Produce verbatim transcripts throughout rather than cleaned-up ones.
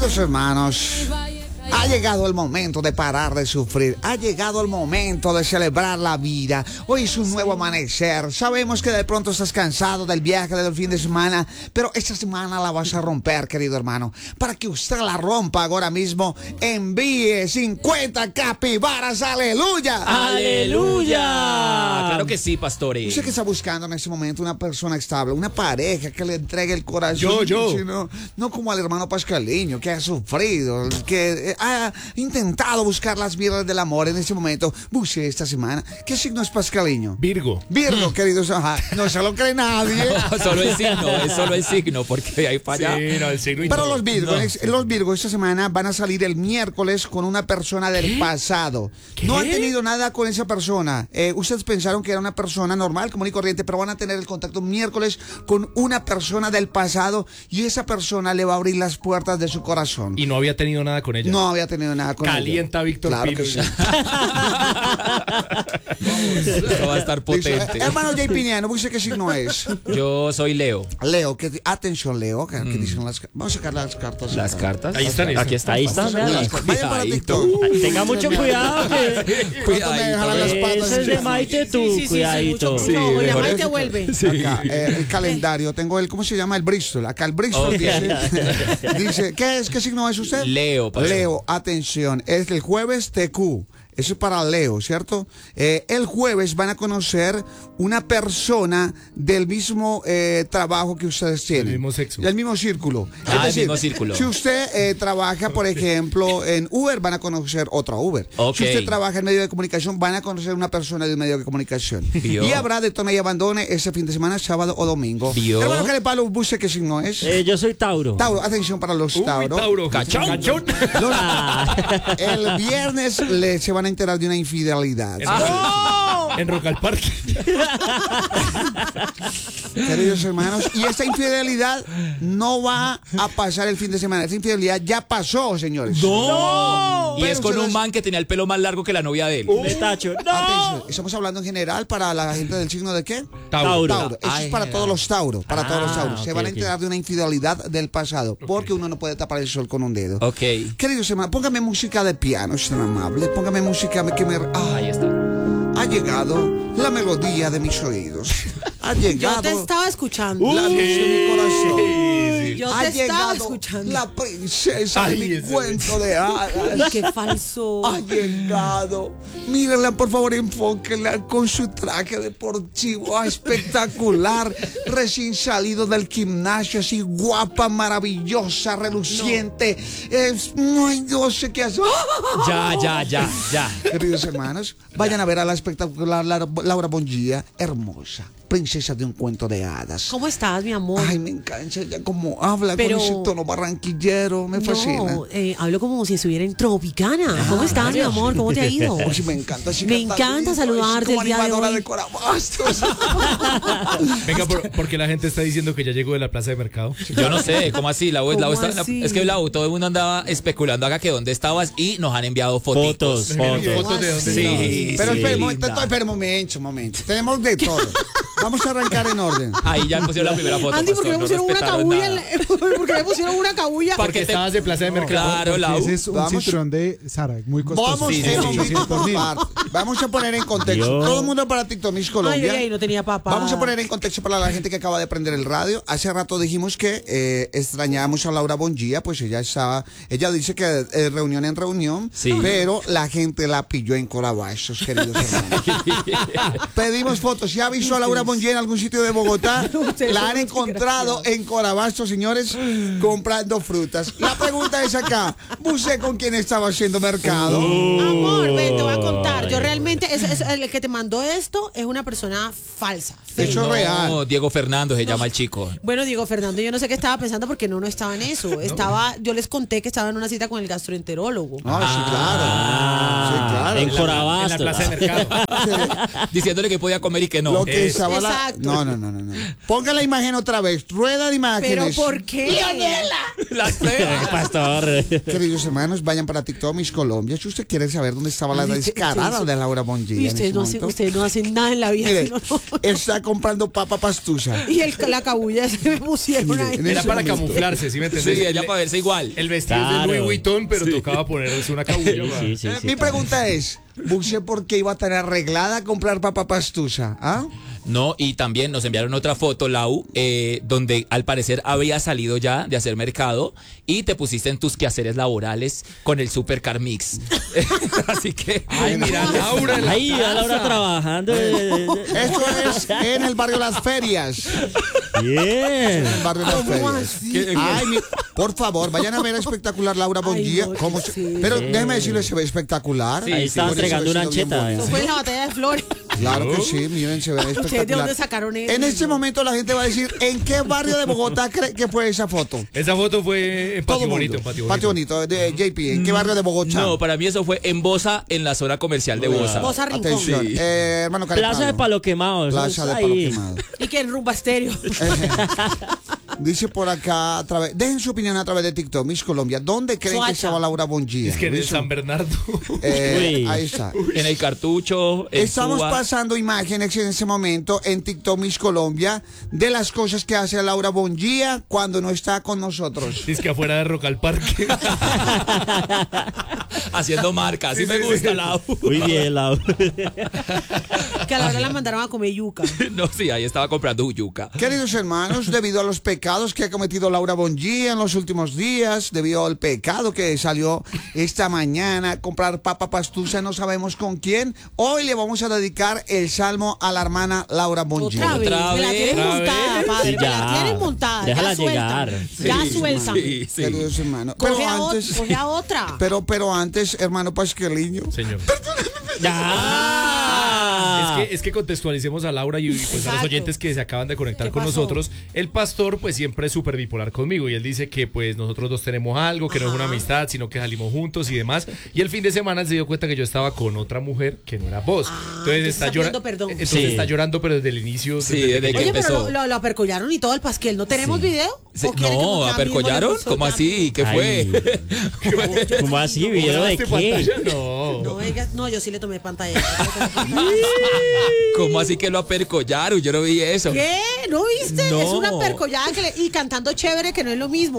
Queridos hermanos, ha llegado el momento de parar de sufrir. Ha llegado el momento de celebrar la vida. Hoy es un nuevo amanecer. Sabemos que de pronto estás cansado del viaje del fin de semana, pero esta semana la vas a romper, querido hermano. Para que usted la rompa ahora mismo, envíe cincuenta capibaras. ¡Aleluya! ¡Aleluya! Claro que sí, pastores. Usted que está buscando en este momento una persona estable, una pareja que le entregue el corazón. Yo, yo. Sino, no como al hermano Pascaliño, que ha sufrido, que ha intentado buscar las virlas del amor en este momento. Busque esta semana. ¿Qué signo es Pascaliño? Virgo. Virgo, queridos. Ajá, no se lo cree nadie. No, solo el signo, es solo el signo, porque hay falla. Sí, no, el signo y Pero todo. los Virgos, No, es- los Virgos esta semana van a salir el miércoles con una persona del pasado. ¿Qué? No han tenido nada con esa persona. Eh, ustedes pensaron que era una persona normal, común y corriente, pero van a tener el contacto miércoles con una persona del pasado y esa persona le va a abrir las puertas de su corazón. Y no había tenido nada con ella. No había tenido nada con Calienta ella. Víctor Claro Pino. que sí. Esto va a estar Dice, potente. hermano Jay Piniano, ¿usted qué signo es? Yo soy Leo. Leo, que, atención Leo, que, que dicen las, vamos a sacar las cartas. Las acá. cartas. Ahí están, ahí Aquí están. están. Ahí están, Vamos a vean. sacar- Vayan para Cuidadito. TikTok. Tenga mucho cuidado que Pronto me dejarán las patas. eso es de Maite tú, Sí, sí, sí, cuidadito. sí, mucho- no, Sí, la por Maite eso. vuelve. Acá, eh, el calendario, tengo el, ¿cómo se llama? El Bristol. Acá el Bristol Ok. dice, dice, ¿qué es? ¿Qué signo es usted? Leo, pastor. Leo, atención, es el jueves T Q. Eso es para Leo, ¿cierto? Eh, el jueves van a conocer una persona del mismo eh, trabajo que ustedes tienen. mismo sexo. Del mismo círculo. Ah, el mismo círculo. Si usted eh, trabaja, por ejemplo, en Uber, van a conocer otra Uber. Ok. Si usted trabaja en medio de comunicación, van a conocer una persona de un medio de comunicación. Vio. Y habrá de toma y abandone ese fin de semana, sábado o domingo. Vio. Hermano, ¿qué le palo busque qué signo es? Eh, yo soy Tauro. Tauro, atención para los Uy, Tauro. Tauro. Cachón. Cachón. Ah, El viernes le, se van a enterar de una infidelidad. En Rock al Parque. Queridos hermanos, y esta infidelidad no va a pasar el fin de semana. Esta infidelidad ya pasó, señores. ¡No! Y Pero es con se un las- man que tenía el pelo más largo que la novia de él. de tacho. ¡No! Atención, estamos hablando en general para la gente del signo de qué? Tauro. Tauro. Eso Ay, es para ay, todos ay. los Tauros, para todos los Ah, Tauros. Se ok, van a ok. enterar de una infidelidad del pasado, porque uno no puede tapar el sol con un dedo. Ok. Queridos hermanos, póngame música de piano, si es tan amable. Póngame música que me... Ah, Ahí está. ha llegado la melodía de mis oídos. Ha Yo llegado te estaba escuchando. la luz de mi corazón. Yo Ha te estaba llegado escuchando. la princesa Ay, de mi ese- cuento de hadas. Ay, qué falso. Ha llegado. Mírenla, por favor, enfóquenla con su traje deportivo ah, espectacular. Recién salido del gimnasio, así guapa, maravillosa, reluciente. Es, ay, no sé qué hacer. Ya, ya, ya, ya. Queridos hermanos, vayan a ver a la espectacular Lara- Laura Bongia, hermosa, princesa de un cuento de hadas. ¿Cómo estás, mi amor? Ay, me encanta ella como habla Pero- con ese tono barranquillero, me fascina. No, eh, hablo como si estuviera en Tropicana. ¿Cómo estás, mi amor? ¿Cómo te ha ido? Oye, sí, me encanta. así Me canta encanta lindo, saludarte así como el día de animadora hoy. de Corabastos. Venga, por- porque la gente está diciendo que ya llegó de la plaza de mercado. Yo no sé, ¿cómo así? La U, la U ¿Cómo está- así? es que la U, todo el mundo andaba especulando acá que dónde estabas y nos han enviado fotitos. Fotos, fotos. Fotos de dónde Sí, estabas. Pero sí. espera, un momento, espera un momento, un momento. Tenemos de todo. Vamos a arrancar en orden. Ahí ya pusieron la primera foto. Andy, ¿por qué pastor, me pusieron no una respetaron cabulla? en nada. la- ¿Por qué me pusieron una cabulla? Porque Porque te- estabas de plaza de mercado. Claro, la U. Ese es un Vamos. cinturón de Sara, muy costoso. Vamos, Sí, sí, en sí. un momento aparte. Vamos a poner en contexto. Dios. Todo el mundo para TikTok Miss Ay, Colombia. ay, ay, no tenía papá. Vamos a poner en contexto para la gente que acaba de prender el radio. Hace rato dijimos que eh, extrañábamos a Laura Bongia, pues ella estaba, ella dice que eh, reunión en reunión, Sí. pero la gente la pilló en Corabastos, queridos hermanos. Pedimos fotos. ¿Ya visto a Laura Bongia en algún sitio de Bogotá? Ustedes La son han muy encontrado desgraciados. en Corabastos, señores, comprando frutas. La pregunta es acá, ¿usted con quién estaba haciendo mercado? Amor, ven, te voy a contar. Yo realmente, es, es- el que te mandó esto es una persona falsa. fake. Eso es No, real. Diego Fernando se llama el chico. Bueno, Diego Fernando, yo no sé qué estaba pensando porque no, no estaba en eso. Estaba, yo les conté que estaba en una cita con el gastroenterólogo. Ah, sí, claro. Sí, claro. En En la plaza de Corabastos. mercado. Diciéndole que podía comer y que no. Lo que Es- estaba la... Exacto. No, no, no, no, no. Ponga la imagen otra vez. Rueda de imágenes. ¿Pero por qué? Las pruebas. Pastor. Queridos hermanos, vayan para TikTok Miss Colombia. Si usted quiere saber dónde estaba la Ay, descarada usted- de Laura Bonilla. Y en ustedes ese no, hacen, momento. ustedes no hacen nada en la vida. Mire, sino- está comprando papa pastusa. Y el, la cabulla se me pusieron Mire, ahí. en Era ese para momento. camuflarse, ¿sí me entendés? Sí, ella El- para verse igual. El vestido es Claro. de Louis Vuitton, pero tocaba ponerse una cabulla. Sí, ma. sí, sí, Eh, sí, Mi claro. pregunta es, ¿usted por qué iba a tener arreglada a comprar papa pastusa? ¿Ah? No, y también nos enviaron otra foto, Lau, eh, donde al parecer había salido ya de hacer mercado y te pusiste en tus quehaceres laborales con el Supercar Mix. Así que... Ay, mira, Laura en la Ahí, a Laura casa. trabajando. eh, Esto es en el barrio Las Ferias. Bien. En el barrio Las ¿Cómo Ferias. así? Ay, mi- por favor, vayan a ver a espectacular Laura Bonilla. no, ¿Cómo qué se- sí. Pero déjeme decirle, se ve espectacular. Ahí estaba Por eso entregando una vestido bien ancheta. bonito. Eso fue en la batalla de Flores. Claro que sí, miren, se ve ¿Ustedes de espectacular. dónde sacaron eso? En este momento la gente va a decir, ¿en qué barrio de Bogotá cree que fue esa foto? Esa foto fue en Todo Patio mundo. Bonito. En Patio Patio Bonito. Bonito, de J P. ¿En qué barrio de Bogotá? No, para mí eso fue en Bosa, en la zona comercial de Bosa. Bosa Rincón. Atención, Sí. eh, hermano Plaza de Carecano. Palo Quemado. eso Plaza es de ahí. Palo Quemado. Y que en Rumba Estéreo. Dice por acá, a través, dejen su opinión a través de TikTok, Miss Colombia. ¿Dónde creen Soacha. que estaba Laura Bonilla? Es que en el ¿Listo? San Bernardo. Eh, Uy. ahí está. En el cartucho, en Estamos Suba. pasando imágenes en ese momento en TikTok Miss Colombia de las cosas que hace Laura Bonilla cuando no está con nosotros. Es que afuera de Rock al Parque. haciendo marcas. Así Sí, me sí, gusta, sí. Lau. Muy bien, Laura. Que a la hora la mandaron a comer yuca. No, sí, ahí estaba comprando yuca. Queridos hermanos, debido a los pecados que ha cometido Laura Bonilla en los últimos días, debido al pecado que salió esta mañana, comprar papa pastusa, no sabemos con quién, hoy le vamos a dedicar el salmo a la hermana Laura Bonilla. Otra vez. Otra Me la vez. tienen Otra montada, vez. padre. Sí, Me la ya. tienen montada. Déjala ya sueltan. llegar. Ya Sí, sueltan. Sí, sí. Queridos hermanos. Pero Coge a, ot- antes, coge a otra. pero, pero antes, hermano Pasqueliño. Señor. Ya. Es que, es que contextualicemos a Laura y, y, pues a los Exacto. oyentes que se acaban de conectar ¿Qué con pasó? nosotros. El pastor pues siempre es súper bipolar conmigo y él dice que pues nosotros dos tenemos algo, que no es una amistad, sino que salimos juntos y demás. Y el fin de semana él se dio cuenta que yo estaba con otra mujer que no era vos. entonces entonces está, está llora- pidiendo perdón. entonces Sí. está llorando pero desde el inicio. Sí, desde desde que que Oye, llegó. empezó. pero lo, lo, lo apercollaron y todo el pasquel. ¿No tenemos Sí. video? Sí, ¿O quiere que no, ya mismo le ¿apercollaron? puso- ¿Cómo ya- así? ¿Qué fue? Yo- ¿Cómo así? ¿Video de ¿Grabaste qué? pantalla? No. No, oiga, no, yo sí le tomé pantalla. ¿Cómo así que lo apercollaron? Yo no vi eso. ¿Qué? ¿No viste? No. Es una percollada que le- y cantando chévere que no es lo mismo.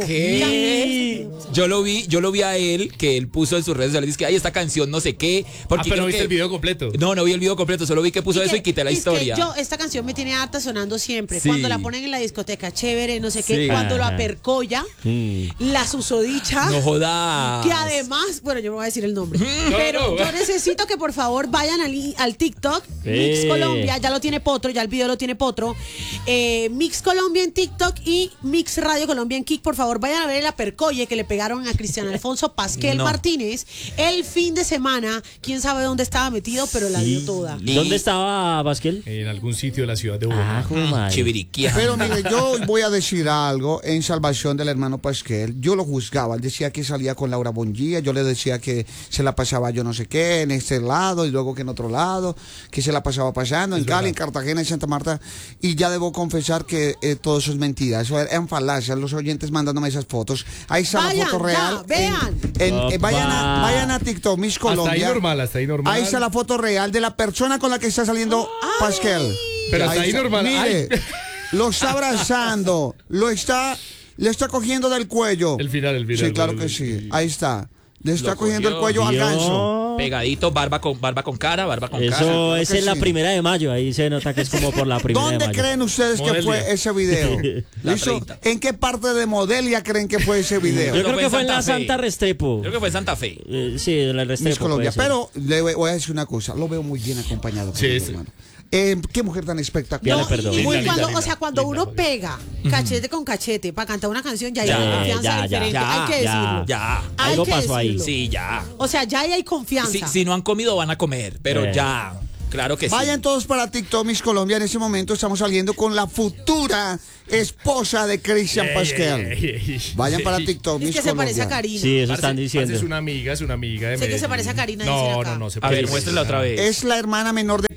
¿Qué? Yo lo vi, yo lo vi a él, que él puso en sus redes sociales, dice que hay esta canción, no sé qué. Ah, Porque pero creo viste que- el video completo. No, no vi el video completo, solo vi que puso eso y quité la es que historia. yo, esta canción me tiene harta sonando siempre. Sí. Cuando la ponen en la discoteca, chévere, no sé qué. Sí. Cuando lo Ajá. apercolla, Mm. la susodicha. No jodas. Que además, bueno, yo no voy a decir el nombre, pero no. yo necesito que por favor vayan al, al TikTok, Mix Eh. Colombia, ya lo tiene Potro, ya el video lo tiene Potro, eh, Mix Colombia en TikTok y Mix Radio Colombia en Kick, por favor vayan a ver el apercolle que le pegaron a Cristian Alfonso Pasquel No. Martínez el fin de semana, quién sabe dónde estaba metido, pero la dio toda. Y- ¿Dónde estaba Pasquel? En algún sitio de la ciudad de Bogotá. Ah, como madre. Chiviriquía. Pero mire, yo voy a decir algo en salvación del hermano Pasquel. Yo lo juzgaba, él decía que salía con Laura Bonilla, yo le decía que se la pasaba yo no sé qué, en este lado y luego que en otro lado, que se la pasaba pasando en Cali, en Cartagena, en Santa Marta, y ya debo confesar que eh, todo eso es mentira, eso eran falacias, los oyentes mandándome esas fotos. Ahí está Vayan, la foto ya, real. vean. En- en- eh, vayan, a, Opa. vayan a TikTok, Miss Colombia. Hasta ahí normal, hasta ahí normal. Ahí está la foto real de la persona con la que está saliendo Pasquel. Pero hasta ahí está. normal. Mire, Ay. lo está abrazando, lo está, le está cogiendo del cuello. El final, el final. Sí, claro que el- sí. Ahí está. Le está Lo cogiendo el cogió. cuello al ganso. Dios. Pegadito, barba con, barba con cara, barba con cara. Eso es que en la sí. primera de mayo. Ahí se nota que es como por la primera de ¿Dónde mayo. creen ustedes que Modelia. fue ese video? La ¿Listo? treinta. ¿En qué parte de Modelia creen que fue ese video? Yo Creo creo que fue en la Santa Fe. Santa Restrepo. Creo que fue en Santa Fe. Eh, sí, en la Restrepo. Miss Colombia. puede ser. Pero le voy voy a decir una cosa, lo veo muy bien acompañado. Sí, querido sí. hermano. Eh, qué mujer tan Ya espectacular. le perdono. y muy Linda, cuando, linda, o sea, cuando linda, uno linda. pega cachete con cachete para cantar una canción, ya hay Ya, una confianza ya, ya, diferente. ya, hay que ya. decirlo. Ya. Hay Algo que pasó ahí. decirlo. Sí, ya. O sea, ya ahí hay confianza. Si, si no han comido, van a comer. Pero Eh. ya. Claro que sí. Vayan todos para TikTok, Miss Colombia. En ese momento estamos saliendo con la futura esposa de Cristian Ey, Pasquel. ey, ey, ey. Vayan Sí. para TikTok, es Miss que se Colombia. parece a Karina. Sí, eso Parce- están parce diciendo. Es una amiga, es una amiga de Sé que se Medellín. parece a Karina, No, dicen acá. no, no. Se A ver, parece. muéstrenla otra vez. Es la hermana menor de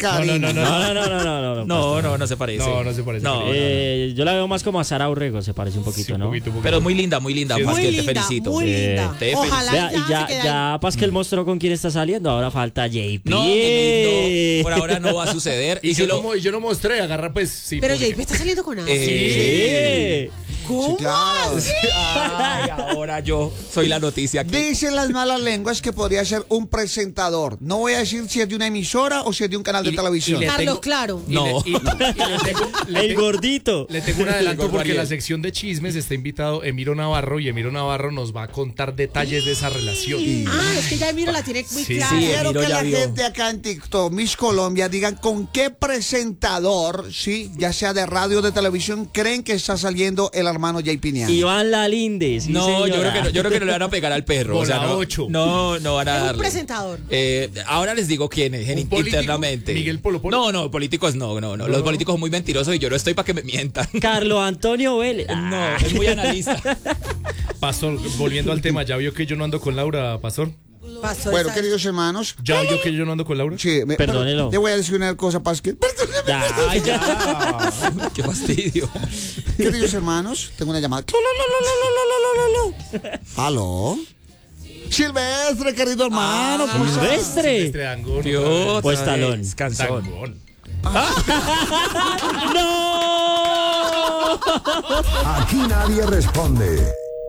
Karina. No, no, No, no, no, no, no, no. No, no, no se parece. No, no se parece. No, No, Eh, yo la veo más como a Sara Urrego, se parece un poquito, Sí, un ¿no? poquito, un poquito. Pero muy linda, muy linda, Sí, es Pasquel, Muy te linda, felicito. muy Sí. linda. Te Ojalá Vea, ya, y ya, se quede ya ahí. Pasquel mostró con quién está saliendo, ahora falta J P. No, que no, por ahora no va a suceder. Y Y si yo, lo, no, mo- yo no mostré, agarra pues sí. Pero porque- J P está saliendo con alguien. Eh, ¿Cómo? Sí, claro. Ay, ahora yo soy la noticia aquí. Dicen las malas lenguas que podría ser un presentador. No voy a decir si es de una emisora o si es de un canal de Y- televisión. y le- Carlos tengo- Claro. y No. le- y- y le tengo- le El tengo- gordito. Le tengo un adelanto Gordo porque Ariel. la sección de chismes está invitado Emiro Navarro y Emiro Navarro nos va a contar detalles de esa relación. Ah, es que ya Emiro la tiene muy Sí, clara. sí, Quiero Emiro que ya la vio. gente acá en TikTok, Miss Colombia, digan con qué presentador, sí, ya sea de radio o de televisión, creen que está saliendo el hermano J P Nian. Iván Lalinde, sí, No, yo señora. creo, que no, yo creo que no le van a pegar al perro. O sea, Bola no, ocho. no, no van a Es un darle. presentador. Eh, ahora les digo quién es, en- ¿Un político? internamente. ¿Miguel Polo Polo? No, no, políticos no, no, no. Los políticos son muy mentirosos y yo no estoy para que me mientan. Carlos Antonio Vélez. No, es muy analista. Pastor, volviendo al tema, ¿ya vio que yo no ando con Laura, Pastor? Pastor, Bueno, ¿sabes? queridos hermanos, ¿Ya vio que yo no ando con Laura? sí, me- Perdónelo. Le voy a decir una cosa, Pasquel. Perdóneme. Ya, Ay, ya. Qué fastidio. Queridos hermanos, tengo una llamada. ¿Aló? Silvestre, querido hermano. ¿cómo estás? Silvestre. Silvestre Dangond. Dios, Pues talón. Cansón. Dangond. ¡No! Aquí nadie responde.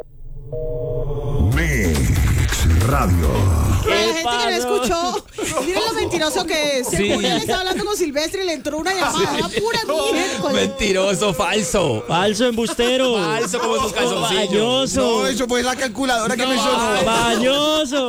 Mix Radio. Para la ¿Qué gente que no pasó? escuchó, miren lo mentiroso que es. Sí. Él estaba hablando con Silvestre y le entró una llamada. Pura miércoles. Mentiroso, falso. Falso embustero. Falso como sus calzoncillos. Bañoso. No, eso fue la calculadora que me sonó. Bañoso.